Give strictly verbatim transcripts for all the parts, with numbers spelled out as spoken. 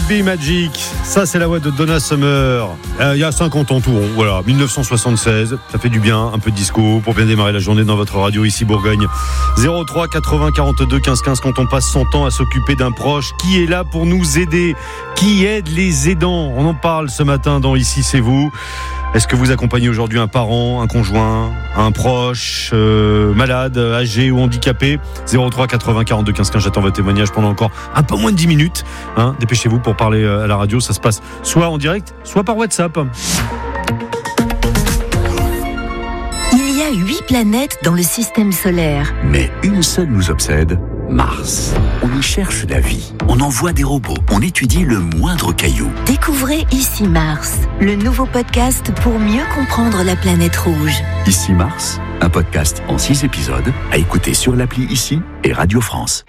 Be Magic, ça c'est la voix de Donna Summer. Euh, il y a cinquante ans tout rond, voilà, dix-neuf cent soixante-seize. Ça fait du bien, un peu de disco pour bien démarrer la journée dans votre radio ici Bourgogne. zéro trois quatre-vingts quarante-deux quinze quinze. Quand on passe son temps à s'occuper d'un proche, qui est là pour nous aider? Qui aide les aidants? On en parle ce matin dans Ici c'est vous. Est-ce que vous accompagnez aujourd'hui un parent, un conjoint, un proche, euh, malade, âgé ou handicapé? zéro trois quatre-vingts quarante-deux quinze quinze. J'attends votre témoignage pendant encore un peu moins de dix minutes. Hein, dépêchez-vous pour parler à la radio. Ça se passe soit en direct, soit par WhatsApp. Il y a huit planètes dans le système solaire. Mais une seule nous obsède, Mars. On y cherche la vie, on envoie des robots, on étudie le moindre caillou. Découvrez Ici Mars, le nouveau podcast pour mieux comprendre la planète rouge. Ici Mars, un podcast en six épisodes à écouter sur l'appli Ici et Radio France.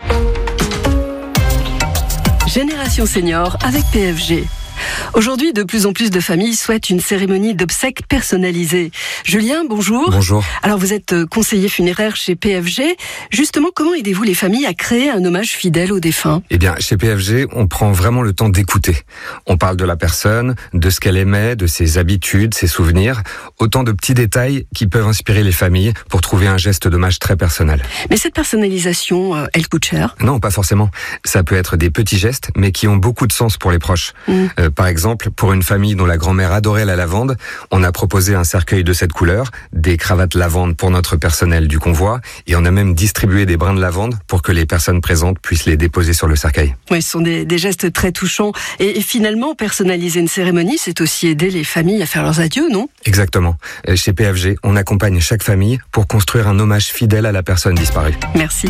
Génération Senior avec P F G. Aujourd'hui, de plus en plus de familles souhaitent une cérémonie d'obsèques personnalisée. Julien, bonjour. Bonjour. Alors, vous êtes conseiller funéraire chez P F G. Justement, comment aidez-vous les familles à créer un hommage fidèle aux défunts? Eh bien, chez P F G, on prend vraiment le temps d'écouter. On parle de la personne, de ce qu'elle aimait, de ses habitudes, ses souvenirs. Autant de petits détails qui peuvent inspirer les familles pour trouver un geste d'hommage très personnel. Mais cette personnalisation, euh, elle coûte cher? Non, pas forcément. Ça peut être des petits gestes, mais qui ont beaucoup de sens pour les proches. Mmh. Euh, par exemple, pour une famille dont la grand-mère adorait la lavande, on a proposé un cercueil de cette couleur, des cravates lavande pour notre personnel du convoi, et on a même distribué des brins de lavande pour que les personnes présentes puissent les déposer sur le cercueil. Oui, ce sont des, des gestes très touchants. Et, et finalement, personnaliser une cérémonie, c'est aussi aider les familles à faire leurs adieux, non? Exactement. Chez P F G, on accompagne chaque famille pour construire un hommage fidèle à la personne disparue. Merci.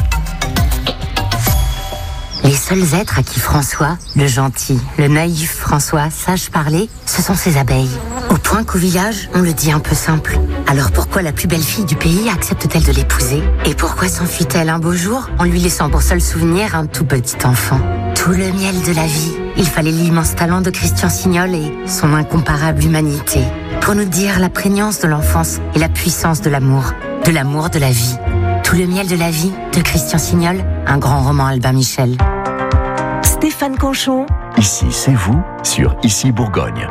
Les seuls êtres à qui François, le gentil, le naïf François, sache parler, ce sont ses abeilles. Au point qu'au village, on le dit un peu simple. Alors pourquoi la plus belle fille du pays accepte-t-elle de l'épouser? Et pourquoi s'enfuit-elle un beau jour en lui laissant pour seul souvenir un tout petit enfant? Tout le miel de la vie. Il fallait l'immense talent de Christian Signol et son incomparable humanité pour nous dire la prégnance de l'enfance et la puissance de l'amour, de l'amour de la vie. Tout le miel de la vie de Christian Signol, un grand roman Albin Michel. Stéphane Conchon. Ici, c'est vous sur Ici Bourgogne.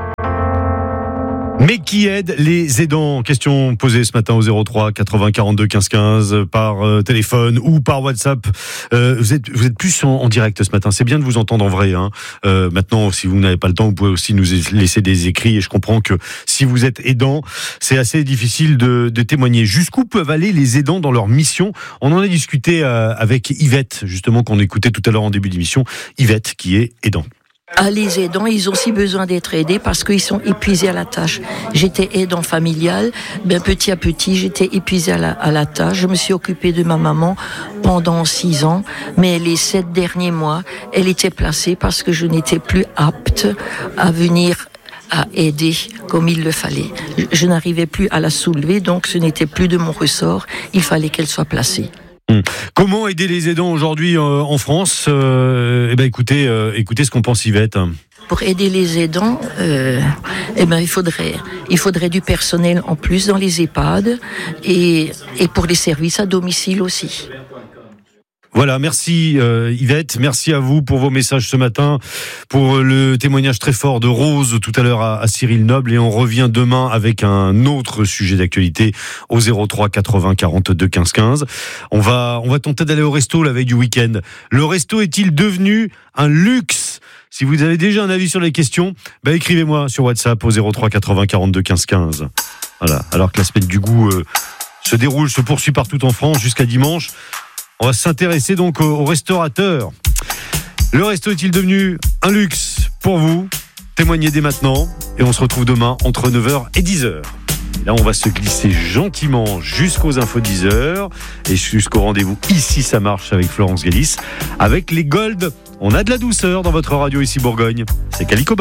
Mais qui aide les aidants? Question posée ce matin au zéro trois quatre-vingts quarante-deux quinze quinze par euh, téléphone ou par WhatsApp. Euh, vous êtes vous êtes plus en, en direct ce matin. C'est bien de vous entendre en vrai. Hein. Euh, maintenant, si vous n'avez pas le temps, vous pouvez aussi nous laisser des écrits. Et je comprends que si vous êtes aidant, c'est assez difficile de, de témoigner. Jusqu'où peuvent aller les aidants dans leur mission? On en a discuté euh, avec Yvette, justement, qu'on écoutait tout à l'heure en début d'émission. Yvette, qui est aidant. Ah, les aidants, ils ont aussi besoin d'être aidés parce qu'ils sont épuisés à la tâche. J'étais aidant familial, ben petit à petit, j'étais épuisée à la, à la tâche. Je me suis occupée de ma maman pendant six ans, mais les sept derniers mois, elle était placée parce que je n'étais plus apte à venir à aider comme il le fallait. Je, je n'arrivais plus à la soulever, donc ce n'était plus de mon ressort. Il fallait qu'elle soit placée. Comment aider les aidants aujourd'hui euh, en France? euh, Eh ben, écoutez, euh, écoutez ce qu'on pense Yvette. Pour aider les aidants, euh, eh ben, il faudrait, il faudrait du personnel en plus dans les EHPAD et, et pour les services à domicile aussi. Voilà, merci euh, Yvette, merci à vous pour vos messages ce matin, pour le témoignage très fort de Rose tout à l'heure à, à Cyril Noble, et on revient demain avec un autre sujet d'actualité au zéro trois quatre-vingts quarante-deux quinze quinze. On va, on va tenter d'aller au resto la veille du week-end. Le resto est-il devenu un luxe? Si vous avez déjà un avis sur les questions, bah écrivez-moi sur WhatsApp au zéro trois quatre-vingts quarante-deux quinze quinze. Voilà, alors que la semaine du goût euh, se déroule, se poursuit partout en France jusqu'à dimanche. On va s'intéresser donc aux restaurateurs. Le resto est-il devenu un luxe pour vous? Témoignez dès maintenant et on se retrouve demain entre neuf heures et dix heures. Et là, on va se glisser gentiment jusqu'aux infos dix heures et jusqu'au rendez-vous Ici ça marche avec Florence Galis. Avec les Gold, on a de la douceur dans votre radio Ici Bourgogne. C'est Calico Bar.